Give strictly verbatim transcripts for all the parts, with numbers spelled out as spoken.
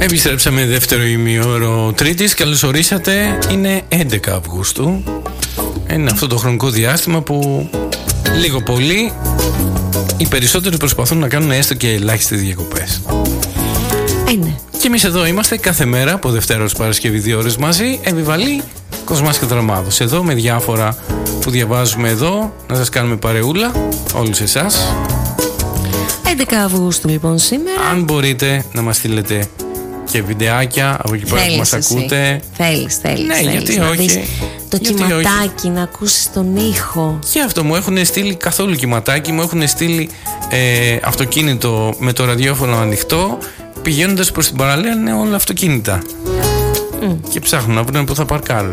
Επιστρέψαμε δεύτερο ημίωρο Τρίτης. Καλώς ορίσατε. Είναι έντεκα Αυγούστου. Είναι αυτό το χρονικό διάστημα που λίγο πολύ οι περισσότεροι προσπαθούν να κάνουν έστω και ελάχιστες διακοπές. Είναι. Και εμείς εδώ είμαστε κάθε μέρα από Δευτέρα ως Παρασκευή, δύο ώρες μαζί. Επιβαλή Κοσμάς και Δραμάδος. Εδώ με διάφορα που διαβάζουμε εδώ, να σας κάνουμε παρεούλα όλους εσάς. έντεκα Αυγούστου λοιπόν σήμερα. Αν μπορείτε να μας στείλετε και βιντεάκια από εκεί πέρα που μας ακούτε. Θέλεις, θέλεις. Ναι, θέλεις, γιατί να όχι. δεις το γιατί κυματάκι, όχι. να ακούσεις τον ήχο. Και αυτό μου έχουν στείλει καθόλου κυματάκι. Μου έχουν στείλει ε, αυτοκίνητο με το ραδιόφωνο ανοιχτό. Πηγαίνοντας προς την παραλία είναι όλα αυτοκίνητα. Mm. Και ψάχνουν να βρουν που θα παρκάρουν.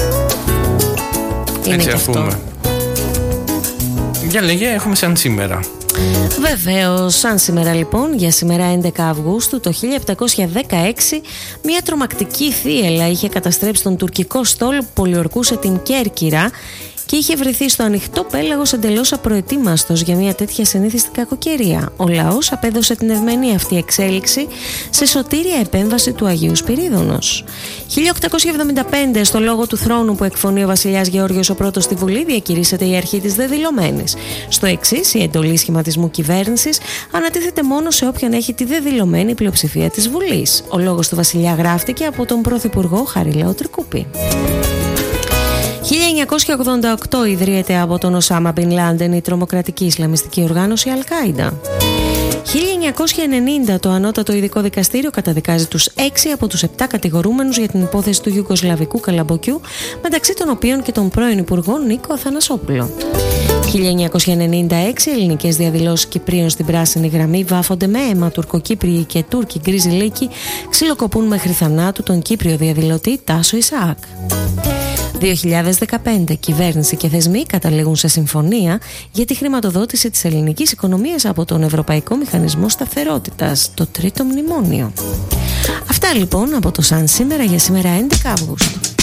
Είναι έτσι και ας πούμε. Για λέγε, έχουμε σαν σήμερα. Βεβαίως, σαν σήμερα λοιπόν, για σήμερα έντεκα Αυγούστου το χίλια επτακόσια δεκαέξι, μια τρομακτική θύελλα είχε καταστρέψει τον τουρκικό στόλο που πολιορκούσε την Κέρκυρα και είχε βρεθεί στο ανοιχτό πέλαγος εντελώς απροετοίμαστος για μια τέτοια συνήθιστη κακοκαιρία. Ο λαός απέδωσε την ευμένη αυτή εξέλιξη σε σωτήρια επέμβαση του Αγίου Σπυρίδωνος. χίλια οκτακόσια εβδομήντα πέντε, στο λόγο του θρόνου που εκφωνεί ο βασιλιάς Γεώργιος ο Πρώτος στη Βουλή, διακηρύσσεται η αρχή της δεδηλωμένης. Στο εξής, η εντολή σχηματισμού κυβέρνησης ανατίθεται μόνο σε όποιον έχει τη δεδηλωμένη πλειοψηφία της Βουλής. Ο λόγος του βασιλιά γράφτηκε από τον Πρωθυπουργό Χαρίλαο Τρικούπη. χίλια εννιακόσια ογδόντα οκτώ ιδρύεται από τον Οσάμα Μπιν Λάντεν η τρομοκρατική Ισλαμιστική οργάνωση Αλ-Κάιντα. χίλια εννιακόσια ενενήντα το Ανώτατο Ειδικό Δικαστήριο καταδικάζει τους έξι από τους επτά κατηγορούμενους για την υπόθεση του Ιουγκοσλαβικού καλαμποκιού, μεταξύ των οποίων και τον πρώην Υπουργό Νίκο Αθανασόπουλο. χίλια εννιακόσια ενενήντα έξι ελληνικές διαδηλώσεις Κυπρίων στην Πράσινη Γραμμή βάφονται με αίμα. Τουρκοκύπριοι και Τούρκοι γκρίζοι λύκοι ξυλοκοπούν μέχρι θανάτου τον Κύπριο διαδηλωτή Τάσο Ισαάκ. δύο χιλιάδες δεκαπέντε κυβέρνηση και θεσμοί καταλήγουν σε συμφωνία για τη χρηματοδότηση της ελληνικής οικονομίας από τον Ευρωπαϊκό Μηχανισμό Σταθερότητας, το τρίτο μνημόνιο. Αυτά λοιπόν από το Σαν σήμερα για σήμερα έντεκα Αυγούστου.